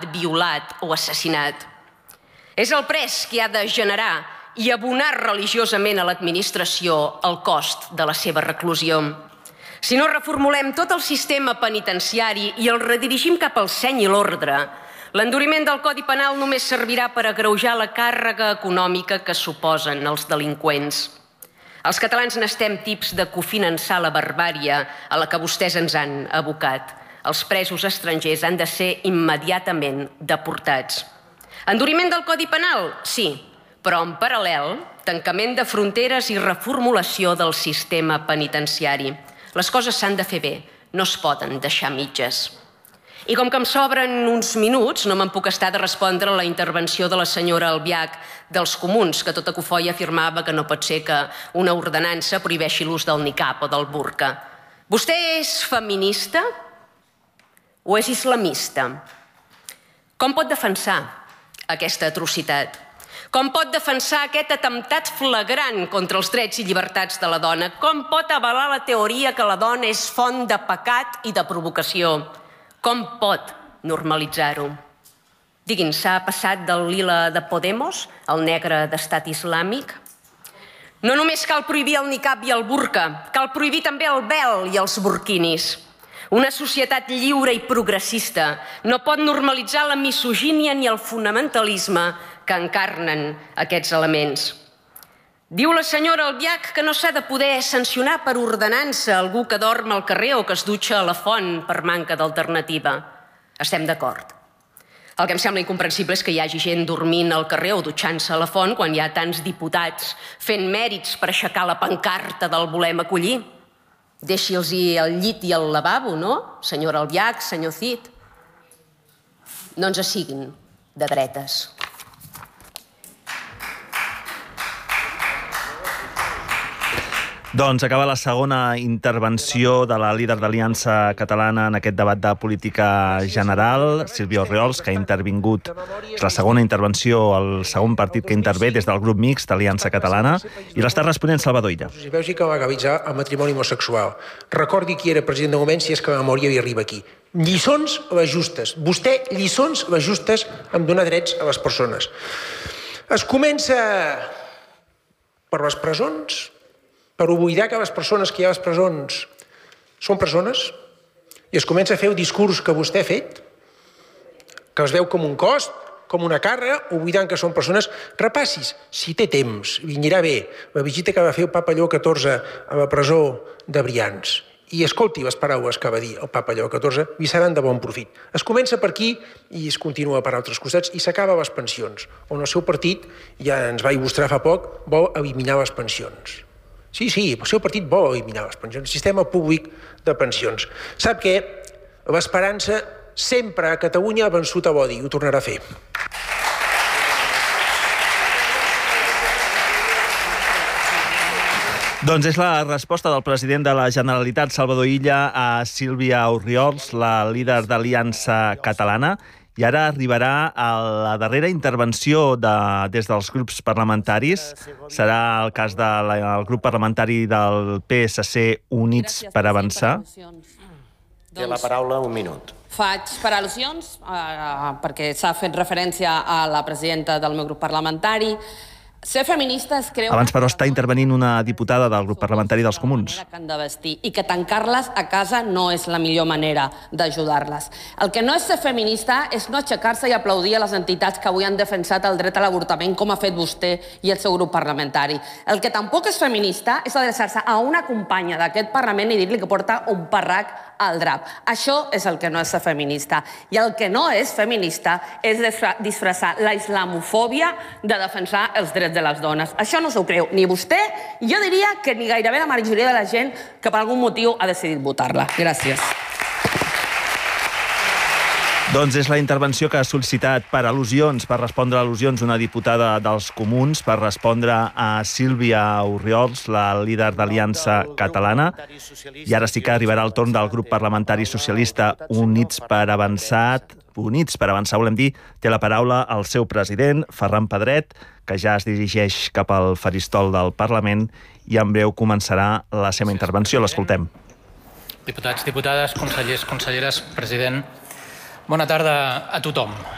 violat o assassinat. És el pres qui ha de generar i abonar religiosament a l'administració el cost de la seva reclusió. Si no reformulem tot el sistema penitenciari i el redirigim cap al seny i l'ordre, l'enduriment del Codi Penal només servirà per agreujar la càrrega econòmica que suposen els delinqüents. Els catalans n'estem tips de cofinançar la barbàrie a la que vostès ens han abocat. Els presos estrangers han de ser immediatament deportats. Enduriment del Codi Penal? Sí, però en paral·lel, tancament de fronteres i reformulació del sistema penitenciari. Les coses s'han de fer bé, no es poden deixar mitges. I com que em sobren uns minuts, no me'n puc estar de respondre a la intervenció de la senyora Albiach dels Comuns, que tota cofoia afirmava que no pot ser que una ordenança prohibeixi l'ús del nicab o del burca. Vostè és feminista o és islamista? Com pot defensar aquesta atrocitat? Com pot defensar aquest atemptat flagrant contra els drets i llibertats de la dona? Com pot avalar la teoria que la dona és font de pecat i de provocació? Com pot normalitzar-ho? Digui'ns, s'ha passat del lila de Podemos al negre d'Estat Islàmic? No només cal prohibir el nicab i el burca, cal prohibir també el vel i els burquinis. Una societat lliure i progressista no pot normalitzar la misogínia ni el fonamentalisme que encarnen aquests elements. Diu la senyora Albiach que no s'ha de poder sancionar per ordenança algú que dorm al carrer o que es dutxa a la font per manca d'alternativa. Estem d'acord. El que em sembla incomprensible és que hi hagi gent dormint al carrer o dutxant-se a la font quan hi ha tants diputats fent mèrits per aixecar la pancarta del volem acollir. Deixi-los el llit i el lavabo, no? Senyora Albiach, senyor Cid. No ens siguin de dretes. Doncs acaba la segona intervenció de la líder d'Aliança Catalana en aquest debat de política general, Sílvia Orriols, que ha intervingut. És la segona intervenció, el segon partit que intervé des del grup mixt Aliança Catalana, i l'està responent Salvador Illa. Vegi que va legalitzar el matrimoni homosexual. Recordi qui era president de moment si és que la memòria hi arriba aquí. Lliçons les justes. Vostè, lliçons les justes en donar drets a les persones. Es comença per les presons, per oblidar que les persones que hi ha a les presons són persones, i es comença a fer el discurs que vostè ha fet, que es veu com un cost, com una càrrega, oblidant que són persones. Repassis, si té temps, vindirà bé, la visita que va fer el papa Lleó XIV a la presó de Brians, i escolti les paraules que va dir el papa Lleó XIV, li seran de bon profit. Es comença per aquí i es continua per altres costats i s'acaba les pensions, on el seu partit, ja ens va il·lustrar fa poc, vol eliminar les pensions. Sí, el seu partit vol eliminar les pensions, el sistema públic de pensions. Sap que l'esperança sempre a Catalunya ha vençut a l'odi i ho tornarà a fer. Doncs és la resposta del president de la Generalitat, Salvador Illa, a Sílvia Orriols, la líder d'Aliança Catalana. I ara arribarà a la darrera intervenció des dels grups parlamentaris. Serà el cas del grup parlamentari del PSC Units per Avançar. Té la paraula un minut. Faig per al·lusions, perquè s'ha fet referència a la presidenta del meu grup parlamentari. Ser feminista és creure... Abans, però, està intervenint una diputada del grup parlamentari dels Comuns. Que han de vestir i que tancar-les a casa no és la millor manera d'ajudar-les. El que no és ser feminista és no aixecar-se i aplaudir a les entitats que avui han defensat el dret a l'avortament, com ha fet vostè i el seu grup parlamentari. El que tampoc és feminista és adreçar-se a una companya d'aquest Parlament i dir-li que porta un parrac al drap. Això és el que no és ser feminista. I el que no és feminista és disfressar la islamofòbia de defensar els drets de les dones. Això no s'ho creu ni vostè, i jo diria que ni gairebé la majoria de la gent que per algun motiu ha decidit votar-la. Gràcies. Doncs és la intervenció que ha sol·licitat per al·lusions, per respondre a al·lusions, una diputada dels Comuns, per respondre a Sílvia Orriols, la líder d'Aliança Catalana. I ara sí que arribarà el torn del grup parlamentari socialista Units per Avançar. Units per Avançar, volem dir, té la paraula el seu president, Ferran Pedret, que ja es dirigeix cap al faristol del Parlament i en breu començarà la seva intervenció. L'escoltem. Diputats, diputades, consellers, conselleres, president, bona tarda a tothom.